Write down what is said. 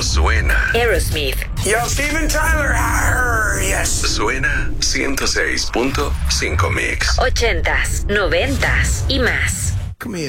suena. Aerosmith. Yo, Steven Tyler. Yes. Suena 106.5 Mix. 80s, 90s y más. Come here.